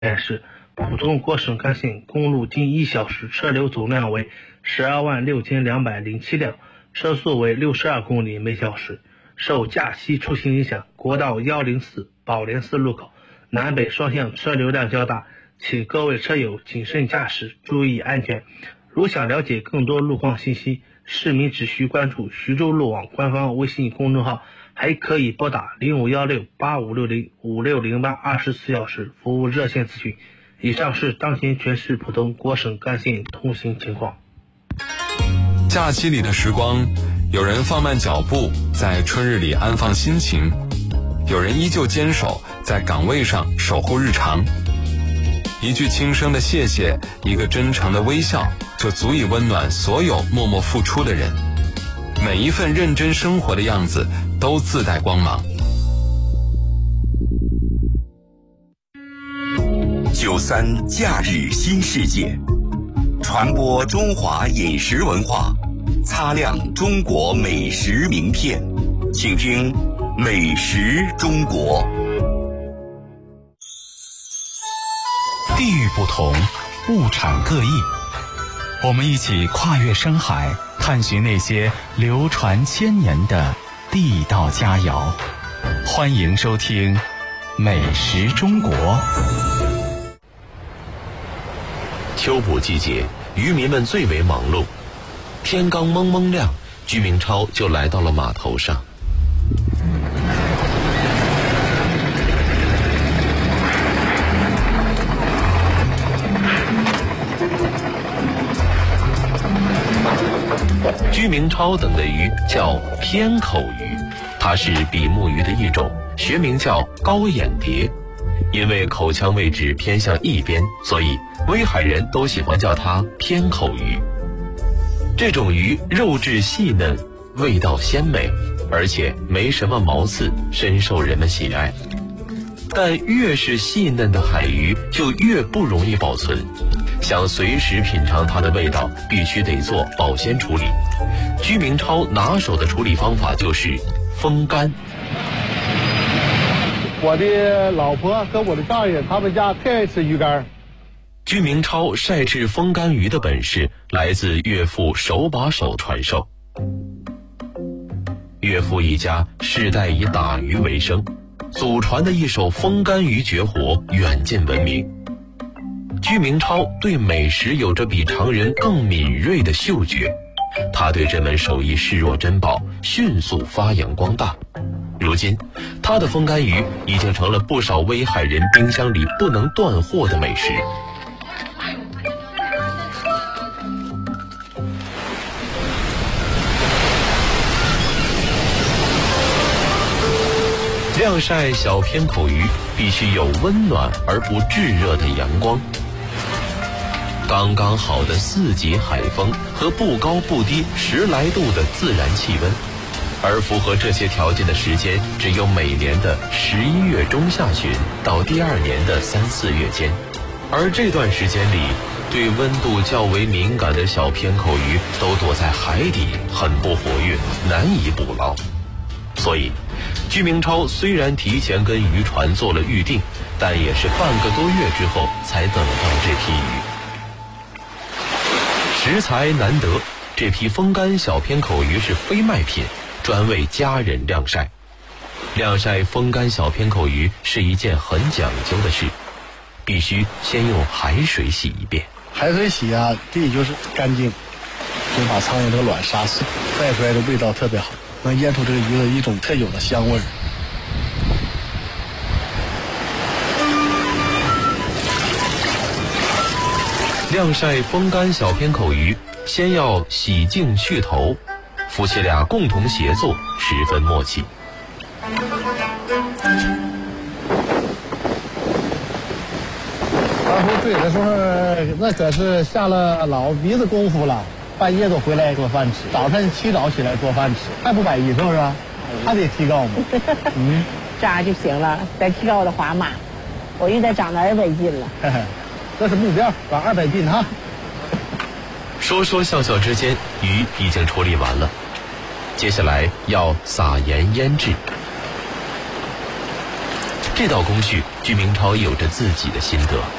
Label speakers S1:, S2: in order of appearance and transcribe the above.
S1: 显示，普通过省干线公路近1小时车流总量为126207辆，车速为62公里每小时。受假期出行影响，国道104宝莲寺路口南北双向车流量较大，请各位车友谨慎驾驶，注意安全。如想了解更多路况信息，市民只需关注徐州路网官方微信公众号，还可以拨打05168560560824小时服务热线咨询。以上是当前全市普通国省干线通行情况。
S2: 假期里的时光，有人放慢脚步，在春日里安放心情；有人依旧坚守，在岗位上守护日常。一句轻声的谢谢，一个真诚的微笑，就足以温暖所有默默付出的人。每一份认真生活的样子，都自带光芒。
S3: 93假日新世界，传播中华饮食文化，擦亮中国美食名片，请听《美食中国》。
S4: 地域不同，物产各异，我们一起跨越深海，探寻那些流传千年的地道佳肴。欢迎收听《美食中国》。
S5: 秋捕季节，渔民们最为忙碌。天刚蒙蒙亮，居民超就来到了码头上。居民超等的鱼叫偏口鱼，它是比目鱼的一种，学名叫高眼蝶。因为口腔位置偏向一边，所以威海人都喜欢叫它偏口鱼。这种鱼肉质细嫩，味道鲜美，而且没什么毛刺，深受人们喜爱。但越是细嫩的海鱼就越不容易保存，想随时品尝它的味道，必须得做保鲜处理。居民超拿手的处理方法就是风干。
S6: 我的老婆和我的丈人他们家特爱吃鱼干。
S5: 居民超晒制风干鱼的本事来自岳父手把手传授。岳父一家世代以打鱼为生，祖传的一手风干鱼绝活远近闻名。居民超对美食有着比常人更敏锐的嗅觉，他对这门手艺视若珍宝，迅速发扬光大。如今他的风干鱼已经成了不少威海人冰箱里不能断货的美食。晾晒小偏口鱼必须有温暖而不炙热的阳光，刚刚好的4级海风和不高不低10来度的自然气温，而符合这些条件的时间只有每年的11月中下旬到第2年的3、4月间，而这段时间里，对温度较为敏感的小偏口鱼都躲在海底，很不活跃，难以捕捞。所以居民超虽然提前跟渔船做了预定，但也是半个多月之后才等到这批鱼。食材难得，这批风干小偏口鱼是非卖品，专为家人晾晒。晾晒风干小偏口鱼是一件很讲究的事，必须先用海水洗一遍。
S6: 海水洗啊，第一就是干净，就把苍蝇这个卵杀死，晒出来的味道特别好，能腌出这个鱼的一种特有的香味儿。
S5: 晾晒风干小偏口鱼，先要洗净去头，夫妻俩共同协作，十分默契。
S6: 当时追的时候，那可是下了老鼻子功夫了，半夜都回来做饭吃，早晨起早起来做饭吃，还不满意是不是？还得提高嘛。
S7: 这样就行了，再提高的话嘛，我又得长到200斤了。
S6: 这是目标，长200斤哈。
S5: 说说笑笑之间，鱼已经处理完了，接下来要撒盐腌制。 这道工序，居明超有着自己的心得。